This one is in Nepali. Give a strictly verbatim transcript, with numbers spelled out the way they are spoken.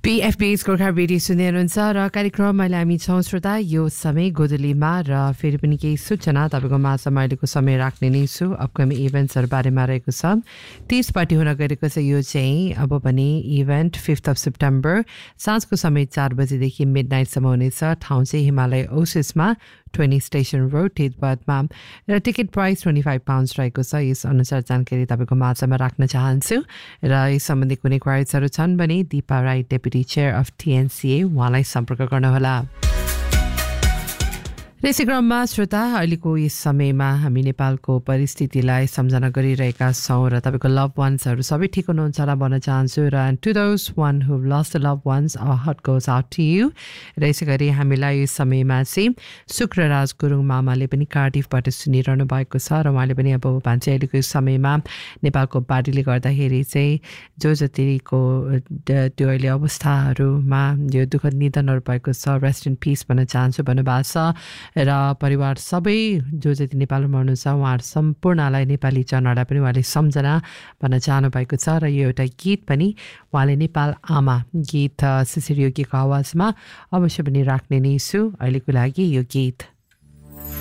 पीएफबीएस गोर्खा रेडियो सुन्दै हुनुहुन्छ र कार्यक्रममा हामी छौँ श्रोता यो समय गोदलीमा र फेरि पनि केही सूचना तपाईँको माझमा अहिलेको समय राख्ने नै छु अपकमिङ इभेन्ट्सहरू बारेमा रहेको छ तीसपट्टि हुन गएको छ यो चाहिँ अब भने इभेन्ट फिफ्थ अफ सेप्टेम्बर साँझको समय चार बजेदेखि मिड नाइटसम्म हुनेछ ठाउँ चाहिँ हिमालय ओसिसमा ट्वेन्टी स्टेसन रोड तितपातमा र ticket price twenty five pounds रहेको छ यस अनुसार जानकारी तपाईँको माझमा राख्न चाहन्छु र यस सम्बन्धी कुनै क्वाइट्सहरू छन् भने Dipa Rai deputy chair of टिएनसिए उहाँलाई सम्पर्क गर्नुहोला। यसै क्रममा श्रोता अहिलेको यस समयमा हामी नेपालको परिस्थितिलाई सम्झना गरिरहेका छौँ र तपाईँको लभ वान्सहरू सबै ठिक हुनुहुन्छ होला भन्न चाहन्छु र to those one who lost the love once our heart goes out to you र यसै गरी हामीलाई यस समयमा चाहिँ शुक्रराज गुरुङ मामाले पनि कार्डिफबाट सुनिरहनु भएको छ र उहाँले पनि अब भन्छ अहिलेको यस समयमा नेपालको बाढीले गर्दाखेरि चाहिँ जो जतिको त्यो अहिले अवस्थाहरूमा यो दुःखद निधनहरू भएको छ रेस्ट इन पिस भन्न चाहन्छु भन्नुभएको छ र परिवार सबै जो जति नेपालमा हुनुहुन्छ उहाँहरू सम्पूर्णलाई नेपाली जनहरूलाई पनि उहाँले सम्झना भन्न चाहनु भएको छ र यो एउटा गीत पनि उहाँले नेपाल आमा गीत शिशिर योगीको आवाजमा अवश्य पनि राख्ने नै छु अहिलेको लागि यो गीत।